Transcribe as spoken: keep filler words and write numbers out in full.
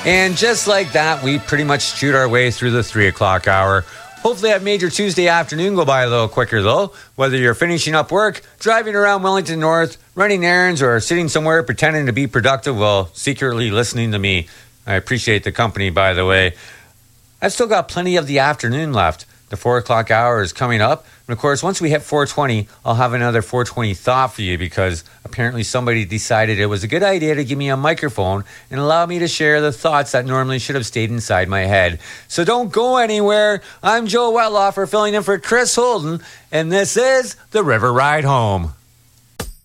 And just like that, we pretty much chewed our way through the three o'clock hour. Hopefully I've made your Tuesday afternoon go by a little quicker, though. Whether you're finishing up work, driving around Wellington North, running errands, or sitting somewhere pretending to be productive while secretly listening to me. I appreciate the company, by the way. I've still got plenty of the afternoon left. The four o'clock hour is coming up. And, of course, once we hit four twenty, I'll have another four twenty thought for you because apparently somebody decided it was a good idea to give me a microphone and allow me to share the thoughts that normally should have stayed inside my head. So don't go anywhere. I'm Joe Wettloffer filling in for Chris Holden, and this is The River Ride Home.